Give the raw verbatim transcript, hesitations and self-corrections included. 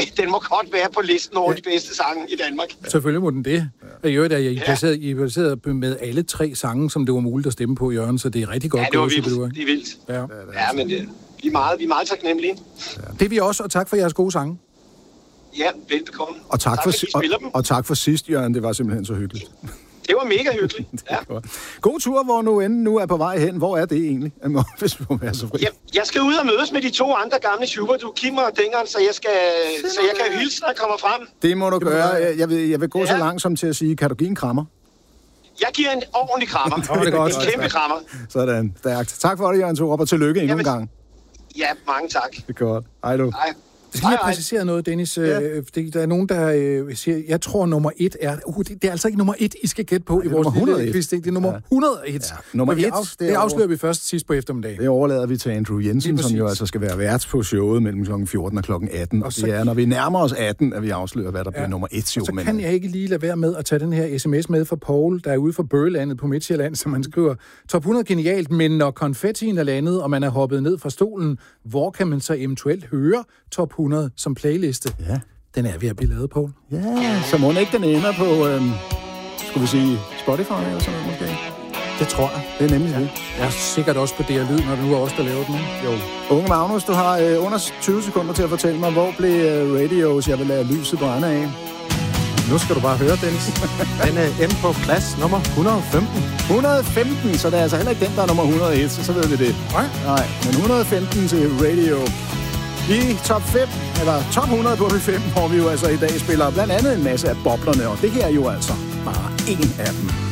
den må godt være på listen over de bedste sange i Danmark. Selvfølgelig må den det. Ja. I øvrigt er I placeret, I placeret med alle tre sange, som det var muligt at stemme på, Jørgen, så det er rigtig godt. Ja, det var gået, vildt. Det er vildt. Ja, ja men det, vi, er meget, vi er meget taknemmelige. Ja. Det er vi også, og tak for jeres gode sange. Ja, velbekomme. Og tak, tak for, for og, og tak for sidst, Jørgen. Det var simpelthen så hyggeligt. Det var mega hyggeligt. Ja. God tur, hvor nu end nu er på vej hen. Hvor er det egentlig? Hvis vi må være så fri. Jeg, jeg skal ud og mødes med de to andre gamle super, du Kim og Dingeren, så jeg skal, så jeg kan hilse, når jeg kommer frem. Det må du det gøre. Jeg, jeg, vil, jeg vil gå ja. så langt som til at sige, kan du give en krammer? Jeg giver en ordentlig krammer. det er godt. En kæmpe krammer. Sådan, stærkt. Tak for det, Jørgen Thorup, og tillykke endnu en gang. Ja, mange tak. Det er godt. Hej du. Hej. Jeg skal lige præcisere noget, Dennis. Ja. Der er nogen, der øh, siger, jeg tror, nummer et er... Uh, det, det er altså ikke nummer et, I skal gætte på. Nej, i vores hundrede quiz. Det er nummer ja. hundrede og et. Ja. Nummer et, af, det, det afslører vi først sidst på eftermiddagen. Det overlader vi til Andrew Jensen, som jo altså skal være vært på showet mellem klokken fjorten og klokken atten. Og, og så, det er, når vi nærmer os atten, at vi afslører, hvad der ja. bliver nummer et. Så men... kan jeg ikke lige lade være med at tage den her sms med fra Paul, der er ude fra Bøgelandet på Midtjylland, som han skriver, top hundrede genialt, men når konfettien er landet, og man er hoppet ned fra stolen, hvor kan man så eventuelt høre top hundrede som playliste? Ja. Den er ved at blive lavet, Paul. Ja, så må den ikke den ender på, øhm, skulle vi sige, Spotify eller sådan noget måske? Det tror jeg. Det er nemlig ja. det. Jeg er sikkert også på D R Lyd, når det nu er os, der laver den. Jo. Unge Magnus, du har øh, under tyve sekunder til at fortælle mig, hvor blev øh, Radios, jeg vil lade lyset brænde af? Nu skal du bare høre, Dennis. Den er inde på plads nummer et hundrede og femten. et hundrede og femten, så det er altså heller ikke den, der er nummer et hundrede og et, så, så ved vi det. Nej. Nej, men et hundrede og femten til Radio. I top fem, eller top hundrede på fem, hvor vi jo altså i dag spiller blandt andet en masse af boblerne, og det her er jo altså bare en af dem.